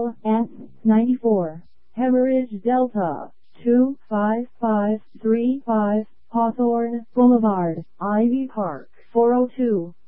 LS 94, Hemorrhage Delta 25535, Hawthorne Boulevard, Ivy Park 402.